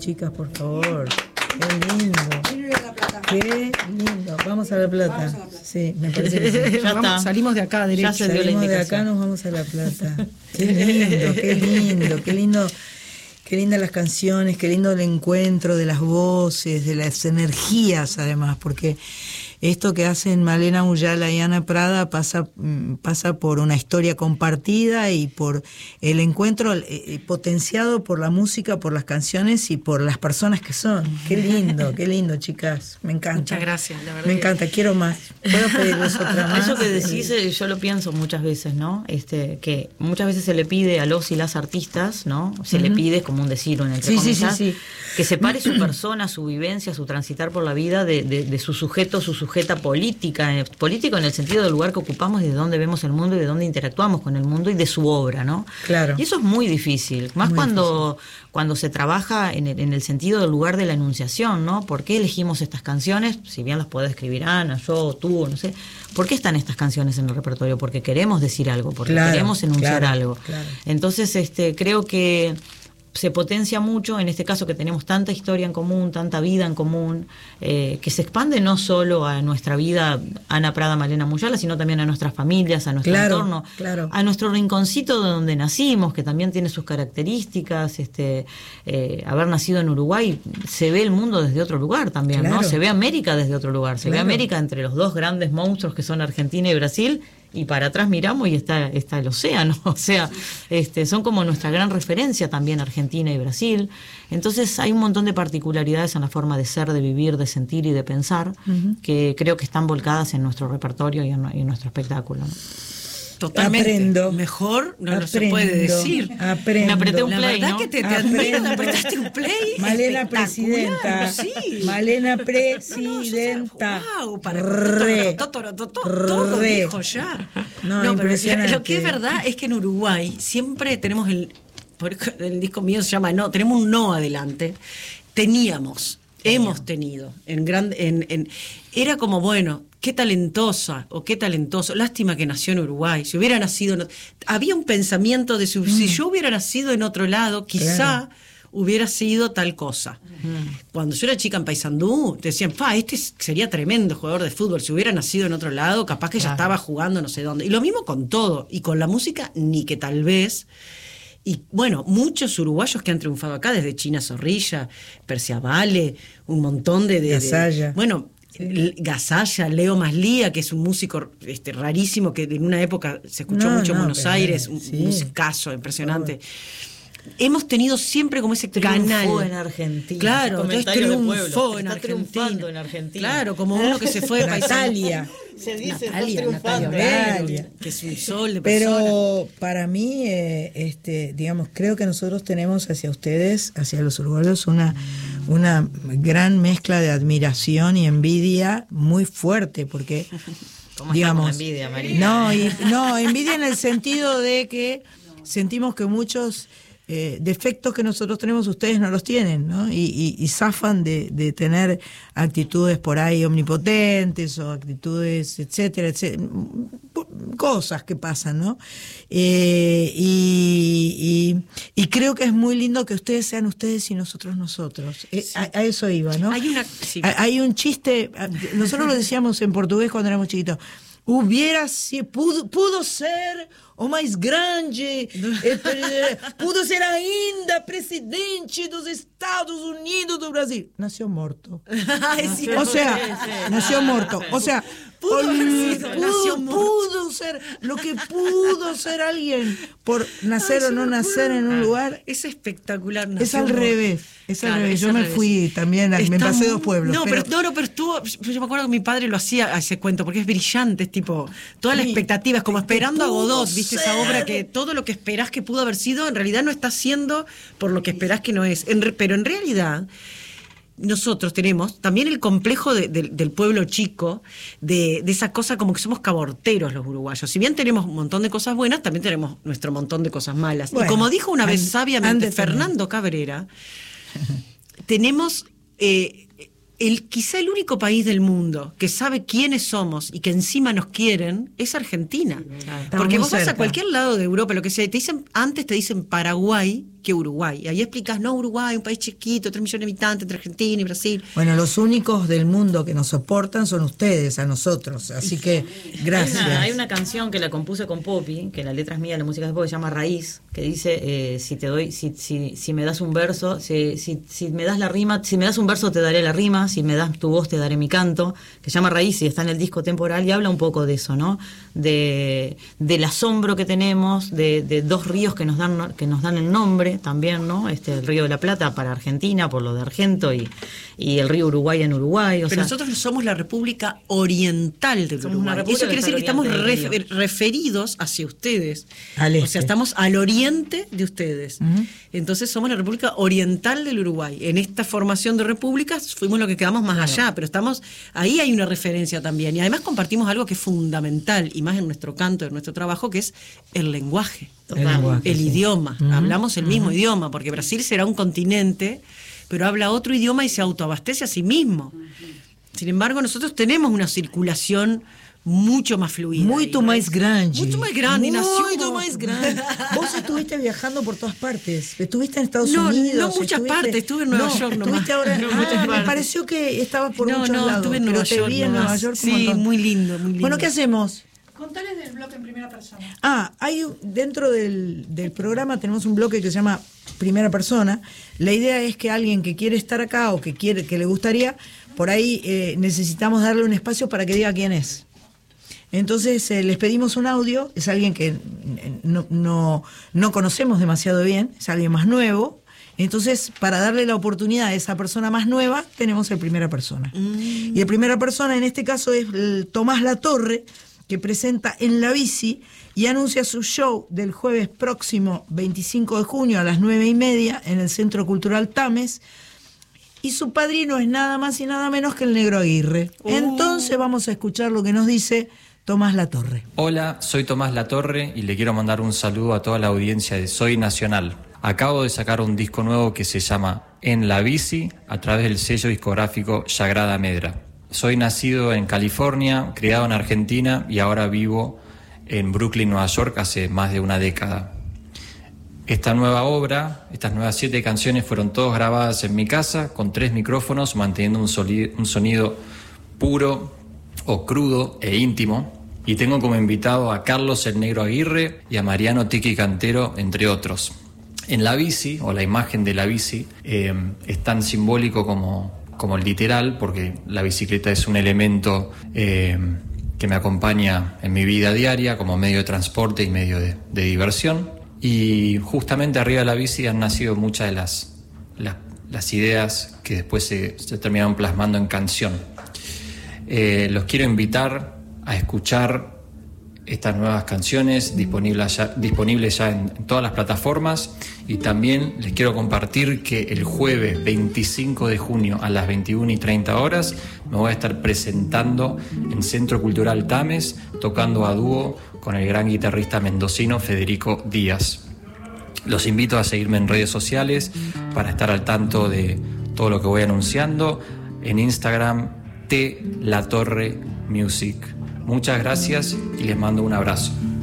chicas, por favor. Qué lindo. Qué lindo. Vamos a La Plata. Sí, me parece que sí. Ya está. Salimos de acá, derecho. Ya salimos de acá, nos vamos a La Plata. Qué lindo, qué lindo, qué lindo. Qué lindas las canciones, qué lindo el encuentro de las voces, de las energías además, porque esto que hacen Malena Uyala y Ana Prada pasa por una historia compartida y por el encuentro potenciado por la música, por las canciones y por las personas que son. Qué lindo, chicas. Me encanta. Muchas gracias, la verdad. Me encanta, quiero más. ¿Puedo pedirles otra más? Eso que decís, yo lo pienso muchas veces, ¿no? Que muchas veces se le pide a los y las artistas, ¿no? Se le pide, como un decir, entre comillas, que separe su persona, su vivencia, su transitar por la vida de su sujeto, su sujeta político en el sentido del lugar que ocupamos y de dónde vemos el mundo y de dónde interactuamos con el mundo y de su obra, ¿no? Claro. Y eso es muy difícil, más cuando se trabaja en el sentido del lugar de la enunciación, ¿no? ¿Por qué elegimos estas canciones? Si bien las puede escribir Ana, yo, tú, no sé. ¿Por qué están estas canciones en el repertorio? Porque queremos decir algo, porque queremos enunciar algo. Claro. Entonces, creo que se potencia mucho, en este caso que tenemos tanta historia en común, tanta vida en común, que se expande no solo a nuestra vida, Ana Prada, Malena Muyala, sino también a nuestras familias, a nuestro entorno, a nuestro rinconcito de donde nacimos, que también tiene sus características. Haber nacido en Uruguay, se ve el mundo desde otro lugar también, ¿no? Se ve América desde otro lugar, se ve América entre los dos grandes monstruos que son Argentina y Brasil, y para atrás miramos y está el océano, o sea, son como nuestra gran referencia también Argentina y Brasil. Entonces hay un montón de particularidades en la forma de ser, de vivir, de sentir y de pensar, que creo que están volcadas en nuestro repertorio y en nuestro espectáculo, ¿no? Totalmente. Aprendo. Mejor no se puede decir. Aprendo. Me apreté un La play, verdad ¿no? que te admiro, me apretaste un play. Malena presidenta. Sí. Malena presidenta. Wow, para todo dijo ya. No, pero lo que es verdad es que en Uruguay siempre tenemos el disco mío se llama tenemos un no adelante. Hemos tenido era como, bueno, qué talentosa o qué talentoso, lástima que nació en Uruguay. Si hubiera nacido había un pensamiento de si yo hubiera nacido en otro lado, quizá hubiera sido tal cosa. Cuando yo era chica en Paysandú, te decían, este sería tremendo jugador de fútbol. Si hubiera nacido en otro lado, capaz que ya estaba jugando no sé dónde. Y lo mismo con todo. Y con la música, ni que tal vez. Y bueno, muchos uruguayos que han triunfado acá, desde China Zorrilla, Persia Vale, un montón de Gasalla. Bueno, Gasalla, Leo Maslía, que es un músico rarísimo, que en una época se escuchó mucho en Buenos Aires, un musicazo impresionante. Hemos tenido siempre como ese canal. Triunfó en Argentina. Claro, triunfó en Argentina. Claro, como uno que se fue de Natalia. Se dice, Natalia, que es un sol de persona. Pero para mí, digamos, creo que nosotros tenemos hacia ustedes, hacia los uruguayos, una gran mezcla de admiración y envidia muy fuerte, porque, digamos, envidia, María? No, envidia en el sentido de que sentimos que muchos defectos que nosotros tenemos ustedes no los tienen, ¿no? Y zafan de tener actitudes por ahí omnipotentes o actitudes, etcétera, etcétera, cosas que pasan, ¿no? Y creo que es muy lindo que ustedes sean ustedes y nosotros. A eso iba, ¿no? Hay un chiste, nosotros lo decíamos en portugués cuando éramos chiquitos. Pudo ser o mais grande, pudo ser ainda presidente dos Estados Unidos do Brasil. Nació muerto. Nació muerto. O sea, pudo ser lo que pudo ser alguien por nacer o no nacer en un lugar. Es espectacular. Es al revés. Yo me fui también, me pasé 2 pueblos. Pero estuvo, yo me acuerdo que mi padre lo hacía a ese cuento, porque es brillante, es tipo, toda la expectativa, es como esperando a Godot, ¿viste? Esa obra que todo lo que esperás que pudo haber sido, en realidad no está siendo por lo que esperás que no es. Pero en realidad, nosotros tenemos también el complejo del pueblo chico, de esa cosa como que somos caborteros los uruguayos. Si bien tenemos un montón de cosas buenas, también tenemos nuestro montón de cosas malas. Bueno, y como dijo una vez sabiamente Fernando Cabrera, tenemos quizá el único país del mundo que sabe quiénes somos y que encima nos quieren es Argentina. Porque vos vas a cualquier lado de Europa, lo que sea, antes te dicen Paraguay que Uruguay. Y ahí explicas, no, Uruguay, un país chiquito, 3 millones de habitantes, entre Argentina y Brasil. Bueno, los únicos del mundo que nos soportan son ustedes, a nosotros. Así que, gracias. Hay una canción que la compuse con Poppy, que la letra es mía, la música es de Poppy, se llama Raíz, que dice, si me das un verso, si me das la rima, si me das un verso te daré la rima, si me das tu voz te daré mi canto, que se llama Raíz y está en el disco Temporal y habla un poco de eso, ¿no? Del asombro que tenemos, de dos ríos que nos dan el nombre también, ¿no? El Río de la Plata para Argentina, por lo de Argento, y el río Uruguay en Uruguay. Pero nosotros somos la República Oriental del Uruguay. Y eso quiere decir que estamos referidos hacia ustedes. Al este. O sea, estamos al oriente de ustedes. Uh-huh. Entonces somos la República Oriental del Uruguay. En esta formación de repúblicas fuimos lo que quedamos más allá, pero ahí hay una referencia también. Y además compartimos algo que es fundamental, y más en nuestro canto, en nuestro trabajo, que es el lenguaje. El idioma. Uh-huh. Hablamos el mismo idioma, porque Brasil será un continente, pero habla otro idioma y se autoabastece a sí mismo. Sin embargo, nosotros tenemos una circulación mucho más fluida. Mucho más grande. Mucho más grande. Mucho más grande. Vos estuviste viajando por todas partes. Estuviste en Estados Unidos. No muchas partes. Estuve en Nueva York nomás. Estuviste ahora. Me pareció que estabas por muchos lados. Estuve en Nueva York. Te vi en Nueva York. Sí, muy lindo, muy lindo. Bueno, ¿qué hacemos? Contales del bloque en primera persona. Dentro del programa tenemos un bloque que se llama Primera Persona. La idea es que alguien que quiere estar acá o que le gustaría, por ahí necesitamos darle un espacio para que diga quién es. Entonces les pedimos un audio, es alguien que no conocemos demasiado bien, es alguien más nuevo. Entonces, para darle la oportunidad a esa persona más nueva, tenemos el Primera Persona. Y el Primera Persona en este caso es Tomás Latorre, que presenta En la Bici y anuncia su show del jueves próximo 25 de junio a las 9:30 en el Centro Cultural Tames. Y su padrino es nada más y nada menos que el Negro Aguirre. Entonces vamos a escuchar lo que nos dice Tomás Latorre. Hola, soy Tomás Latorre y le quiero mandar un saludo a toda la audiencia de Soy Nacional. Acabo de sacar un disco nuevo que se llama En la Bici a través del sello discográfico Sagrada Medra. Soy nacido en California, criado en Argentina y ahora vivo en Brooklyn, Nueva York, hace más de una década. Esta nueva obra, estas nuevas 7 canciones fueron todas grabadas en mi casa con 3 micrófonos, manteniendo un sonido puro o crudo e íntimo. Y tengo como invitado a Carlos el Negro Aguirre y a Mariano Tiki Cantero, entre otros. En la bici, o la imagen de la bici, es tan simbólico como literal, porque la bicicleta es un elemento que me acompaña en mi vida diaria como medio de transporte y medio de diversión. Y justamente arriba de la bici han nacido muchas de las ideas que después se terminaron plasmando en canción. Los quiero invitar a escuchar estas nuevas canciones disponibles ya en todas las plataformas, y también les quiero compartir que el jueves 25 de junio a las 21:30 me voy a estar presentando en Centro Cultural Tames, tocando a dúo con el gran guitarrista mendocino Federico Díaz. Los invito a seguirme en redes sociales para estar al tanto de todo lo que voy anunciando. En Instagram, @latorremusic. Muchas gracias y les mando un abrazo.